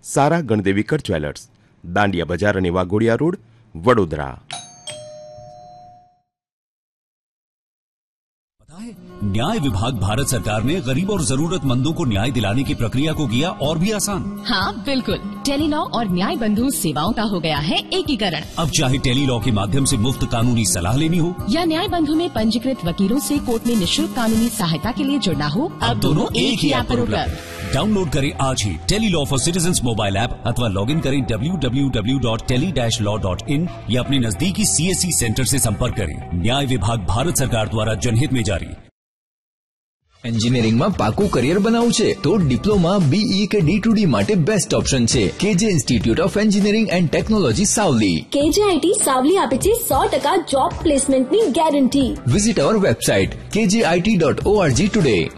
सारा गणदेवीकर ज्वेलर्स, दांडिया बजार અને વાઘોડિયા રોડ, વડોદરા। न्याय विभाग भारत सरकार ने गरीब और जरूरतमंदों को न्याय दिलाने की प्रक्रिया को किया और भी आसान। हाँ बिल्कुल, टेलीलॉ और न्याय बंधु सेवाओं का हो गया है एकीकरण। अब चाहे टेलीलॉ के माध्यम से मुफ्त कानूनी सलाह लेनी हो या न्याय बंधु में पंजीकृत वकीलों से कोर्ट में निःशुल्क कानूनी सहायता के लिए जुड़ना हो, अब दोनों एक ही ऐप पर उपलब्ध। डाउनलोड करें आज ही Tele-Law for citizens mobile app अथवा लॉग इन करें www.tele-law.in या अपने नजदीकी CSC सेंटर से संपर्क करें। न्याय विभाग भारत सरकार द्वारा जनहित में जारी। એન્જિનિયરિંગમાં પાકું કરિયર બનાવવું છે તો ડિપ્લોમા, BE કે D2D માટે બેસ્ટ ઓપ્શન છે KJ institute of engineering and technology Savli. KJIT Savli આપે છે 100% જોબ પ્લેસમેન્ટની ગેરંટી। વિઝિટ અવર વેબસાઇટ kjit.org ટુડે।